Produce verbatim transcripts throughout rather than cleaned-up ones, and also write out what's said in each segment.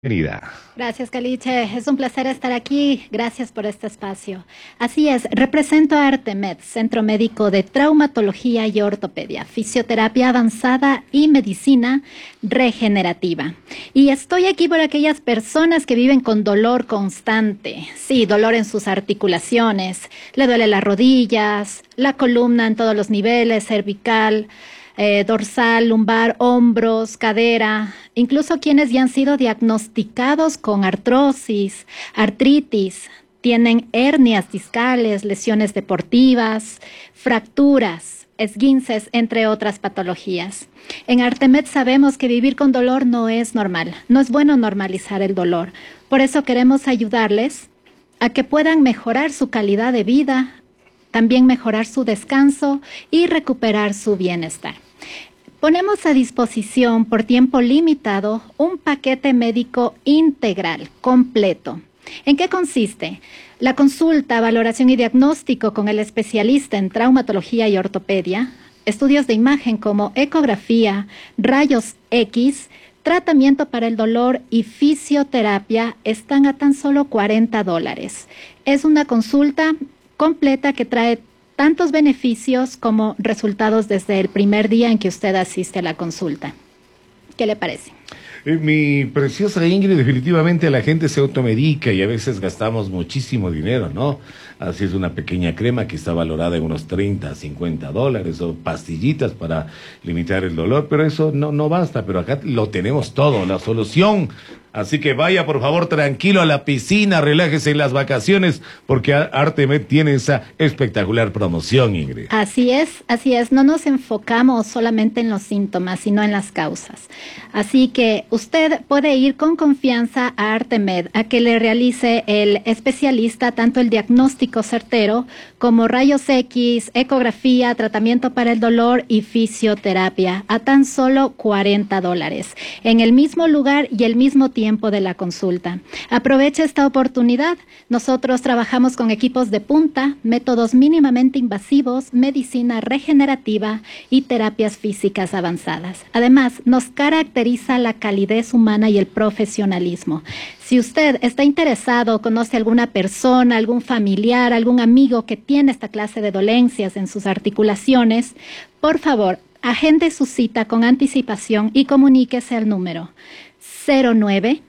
Bienvenida. Gracias, Caliche. Es un placer estar aquí. Gracias por este espacio. Así es, represento a Artemed, Centro Médico de Traumatología y Ortopedia, Fisioterapia Avanzada y Medicina Regenerativa. Y estoy aquí por aquellas personas que viven con dolor constante. Sí, dolor en sus articulaciones. Le duele las rodillas, la columna en todos los niveles, cervical, Eh, dorsal, lumbar, hombros, cadera, incluso quienes ya han sido diagnosticados con artrosis, artritis, tienen hernias discales, lesiones deportivas, fracturas, esguinces, entre otras patologías. En Artemed sabemos que vivir con dolor no es normal, no es bueno normalizar el dolor. Por eso queremos ayudarles a que puedan mejorar su calidad de vida, también mejorar su descanso y recuperar su bienestar. Ponemos a disposición por tiempo limitado un paquete médico integral, completo. ¿En qué consiste? La consulta, valoración y diagnóstico con el especialista en traumatología y ortopedia, estudios de imagen como ecografía, rayos X, tratamiento para el dolor y fisioterapia están a tan solo cuarenta dólares. Es una consulta completa que trae tantos beneficios como resultados desde el primer día en que usted asiste a la consulta. ¿Qué le parece? Eh, mi preciosa Ingrid, definitivamente la gente se automedica y a veces gastamos muchísimo dinero, ¿no? Así es, una pequeña crema que está valorada en unos treinta, cincuenta dólares o pastillitas para limitar el dolor, pero eso no, no basta, pero acá lo tenemos todo, la solución. Así que vaya por favor tranquilo a la piscina, relájese en las vacaciones, porque Artemed tiene esa espectacular promoción, Ingrid. Así es, así es, no nos enfocamos solamente en los síntomas, sino en las causas. Así que usted puede ir con confianza a Artemed a que le realice el especialista tanto el diagnóstico certero como rayos X, ecografía, tratamiento para el dolor y fisioterapia a tan solo cuarenta dólares, en el mismo lugar y el mismo tiempo tiempo de la consulta. Aproveche esta oportunidad. Nosotros trabajamos con equipos de punta, métodos mínimamente invasivos, medicina regenerativa y terapias físicas avanzadas. Además, nos caracteriza la calidez humana y el profesionalismo. Si usted está interesado, conoce alguna persona, algún familiar, algún amigo que tiene esta clase de dolencias en sus articulaciones, por favor, agende su cita con anticipación y comuníquese al número cero nueve,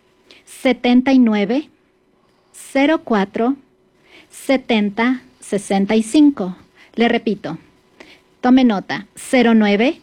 setenta y nueve, cero cuatro, setenta, sesenta y cinco. Le repito, tome nota, cero nueve,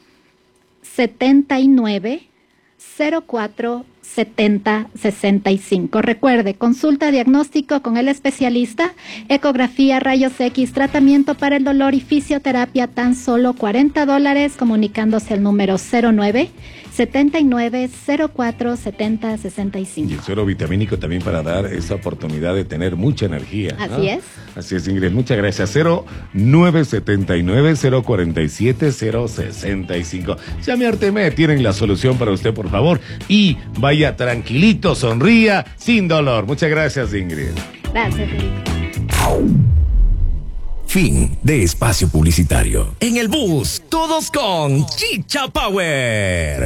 setenta y nueve, cero cuatro, setenta, sesenta y cinco. Recuerde, consulta diagnóstico con el especialista, ecografía, rayos X, tratamiento para el dolor y fisioterapia, tan solo cuarenta dólares, comunicándose al número cero nueve, setenta y nueve, cero cuatro, setenta, sesenta y cinco. Y el suero vitamínico también para dar esa oportunidad de tener mucha energía, ¿no? Así es. Así es, Ingrid, muchas gracias. cero nueve setenta y nueve, cero cuarenta y siete, cero sesenta y cinco. Llame a Artemed, tienen la solución para usted, por favor. Y vaya tranquilito, sonría, sin dolor. Muchas gracias, Ingrid. Gracias, Felipe. Fin de espacio publicitario. En el bus, todos con Chicha Power.